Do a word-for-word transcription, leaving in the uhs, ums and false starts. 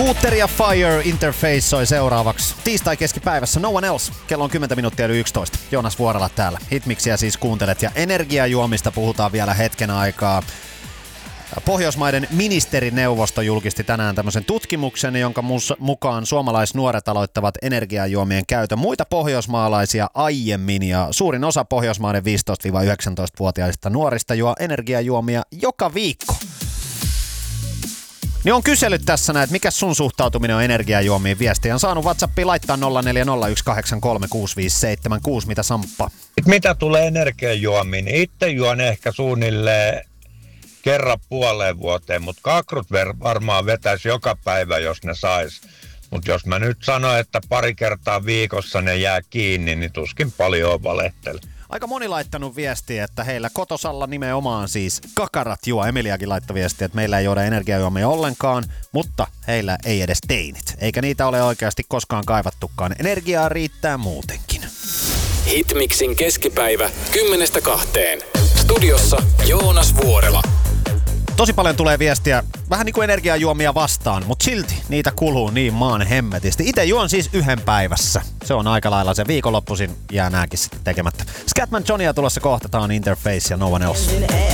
Scooter ja Fire Interface soi seuraavaksi. Tiistai keskipäivässä No One Else. Kello on kymmenen minuuttia yli yksitoista. Joonas Vuorela täällä. Hitmixiä siis kuuntelet ja energiajuomista puhutaan vielä hetken aikaa. Pohjoismaiden ministerineuvosto julkisti tänään tämmöisen tutkimuksen, jonka mukaan suomalaisnuoret aloittavat energiajuomien käytön muita pohjoismaalaisia aiemmin, ja suurin osa Pohjoismaiden viisitoista–yhdeksäntoista-vuotiaista nuorista juo energiajuomia joka viikko. Niin on kysellyt tässä näin, että mikä sun suhtautuminen on energiajuomiin. Viestiä on saanut WhatsAppiin laittaa nolla neljä nolla yksi kahdeksan kolme kuusi viisi seitsemän kuusi. Mitä Samppa? Mitä tulee energiajuomiin, niin itse juon ehkä suunnilleen kerran puoleen vuoteen, mutta kakrut varmaan vetäisi joka päivä, jos ne sais. Mutta jos mä nyt sanon, että pari kertaa viikossa ne jää kiinni, niin tuskin paljon valehtele. Aika moni laittanut viestiä, että heillä kotosalla nimenomaan siis kakarat juo. Emiliakin laittoi viestiä, että meillä ei juoda energiajuomia ollenkaan, mutta heillä ei edes teinit. Eikä niitä ole oikeasti koskaan kaivattukaan. Energiaa riittää muutenkin. Hitmixin keskipäivä kymmenestä kahteen. Studiossa Joonas Vuorela. Tosi paljon tulee viestiä vähän niin kuin energiajuomia vastaan, mutta silti niitä kuluu niin maan hemmetisti. Itse juon siis yhden päivässä. Se on aika lailla se. Viikonloppuisin jää nääkin sitten tekemättä. Scatman Johnia tulossa kohta. Tää on Interface ja No One Else.